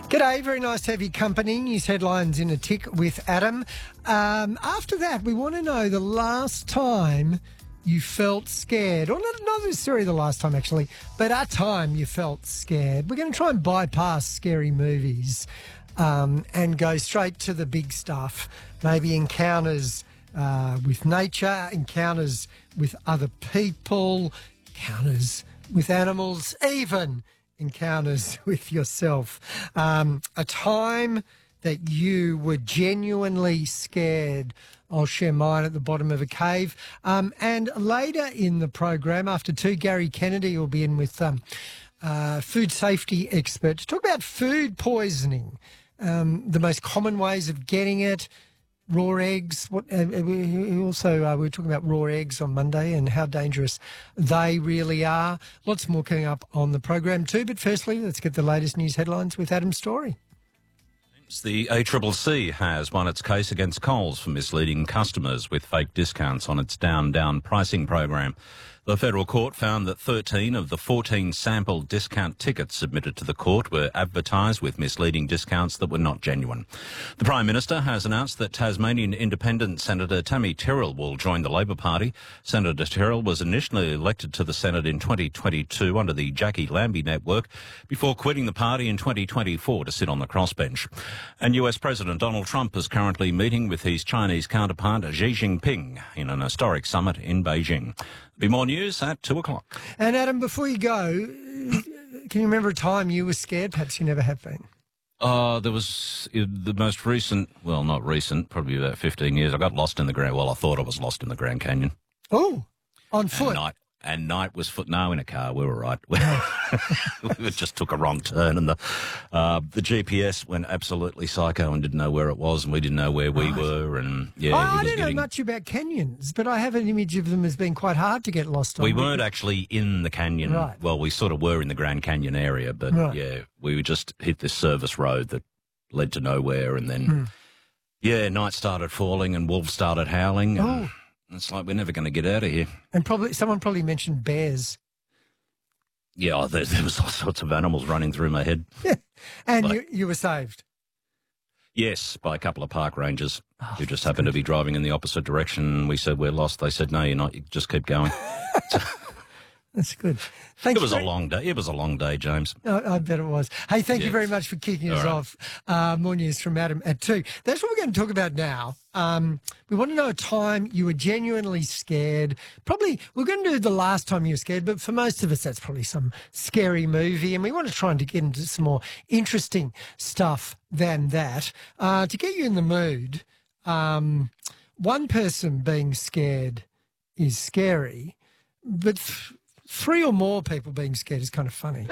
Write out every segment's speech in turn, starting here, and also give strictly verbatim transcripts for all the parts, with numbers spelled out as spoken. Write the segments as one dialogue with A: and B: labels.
A: G'day, very nice to have your company. News headlines in a tick with Adam. Um, after that, we want to know the last time you felt scared, or not, not necessarily the last time actually, but a time you felt scared. We're going to try and bypass scary movies um, and go straight to the big stuff, maybe encounters uh, with nature, encounters with other people, encounters with animals, even encounters with yourself. Um, a time that you were genuinely scared. I'll share mine at the bottom of a cave. Um, and later in the program, after two, Gary Kennedy will be in with um, uh, food safety expert to talk about food poisoning, um, the most common ways of getting it, raw eggs. What uh, we also uh, we were talking about raw eggs on Monday and how dangerous they really are. Lots more coming up on the program too. But firstly, let's get the latest news headlines with Adam Story.
B: The A C C C has won its case against Coles for misleading customers with fake discounts on its down-down pricing program. The federal court found that thirteen of the fourteen sample discount tickets submitted to the court were advertised with misleading discounts that were not genuine. The Prime Minister has announced that Tasmanian Independent Senator Tammy Terrell will join the Labor Party. Senator Terrell was initially elected to the Senate in twenty twenty-two under the Jackie Lambie network before quitting the party in twenty twenty-four to sit on the crossbench. And U S President Donald Trump is currently meeting with his Chinese counterpart Xi Jinping in an historic summit in Beijing. Be more news at two o'clock.
A: And Adam, before you go, can you remember a time you were scared? Perhaps you never have been.
B: Uh, there was uh, the most recent, well, not recent, probably about fifteen years. I got lost in the Grand, well, I thought I was lost in the Grand Canyon.
A: Oh, on foot?
B: And night, and night was foot, no, in a car, we were right. We just took a wrong turn and the uh, the G P S went absolutely psycho and didn't know where it was and we didn't know where we
A: right.
B: were. And yeah,
A: oh,
B: he
A: I
B: was
A: don't
B: getting...
A: know much about canyons, but I have an image of them as being quite hard to get lost on.
B: We weren't actually in the canyon.
A: Right.
B: Well, we sort of were in the Grand Canyon area, but
A: right.
B: yeah, we just hit this service road that led to nowhere. And then,
A: mm.
B: yeah, night started falling and wolves started howling. And
A: oh.
B: It's like we're never going to get out of here.
A: And probably someone probably mentioned bears.
B: Yeah, oh, there, there was all sorts of animals running through my head.
A: Yeah. And
B: like,
A: you, you were saved?
B: Yes, by a couple of park rangers
A: oh,
B: who just happened good. to be driving in the opposite direction. We said, we're lost. They said, no, you're not. You just keep going.
A: That's good. Thank
B: it was
A: very...
B: a long day. It was a long day, James.
A: I, I bet it was. Hey, thank
B: yes.
A: you very much for kicking us
B: right.
A: off. Uh, more news from Adam at two. That's what we're going to talk about now. Um, we want to know a time you were genuinely scared. Probably, we're going to do the last time you were scared, but for most of us, that's probably some scary movie. And we want to try and get into some more interesting stuff than that. Uh, to get you in the mood, um, one person being scared is scary, but... Th- Three or more people being scared is kind of funny.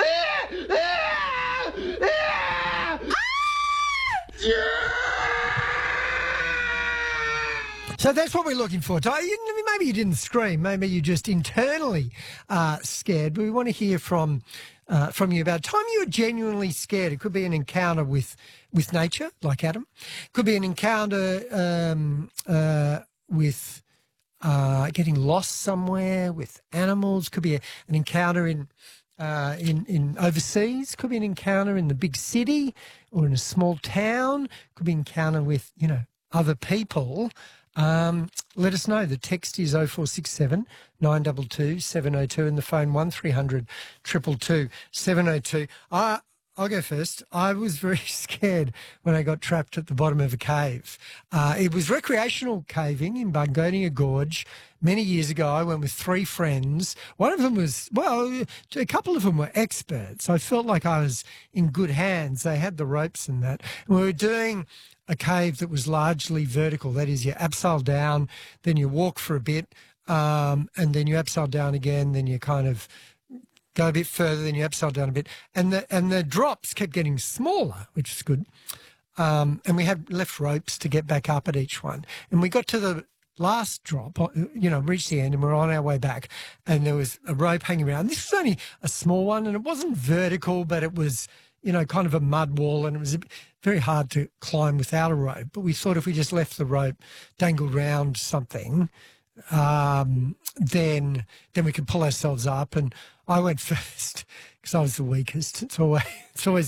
A: So that's what we're looking for. Maybe you didn't scream. Maybe you just internally uh, scared. But we want to hear from uh, from you about a time you were genuinely scared. It could be an encounter with, with nature, like Adam. It could be an encounter um, uh, with... Uh, getting lost somewhere with animals, could be a, an encounter in, uh, in in overseas, could be an encounter in the big city or in a small town, could be an encounter with, you know, other people. Um, let us know. The text is oh four six seven, nine two two, seven oh two and the phone one three hundred, two two two, seven oh two. I I'll go first. I was very scared when I got trapped at the bottom of a cave. Uh, it was recreational caving in Bungonia Gorge. Many years ago, I went with three friends. One of them was, well, a couple of them were experts. I felt like I was in good hands. They had the ropes and that. And we were doing a cave that was largely vertical. That is, you abseil down, then you walk for a bit, um, and then you abseil down again, then you kind of... go a bit further, then you upside down a bit. And the and the drops kept getting smaller, which is good. Um, and we had left ropes to get back up at each one. And we got to the last drop, you know, reached the end and we're on our way back. And there was a rope hanging around. This was only a small one and it wasn't vertical, but it was, you know, kind of a mud wall and it was a bit, very hard to climb without a rope. But we thought if we just left the rope dangled round something, um, then then we could pull ourselves up. And I went first because I was the weakest. It's always it's always